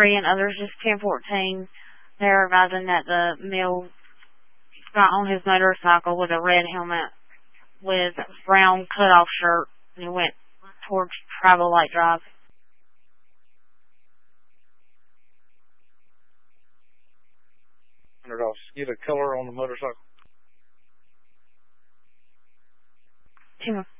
10-3 and others just 10-14. They're advising that the male got on his motorcycle with a red helmet with brown cutoff shirt and he went towards Travel Light Drive. $100. Get a color on the motorcycle. 10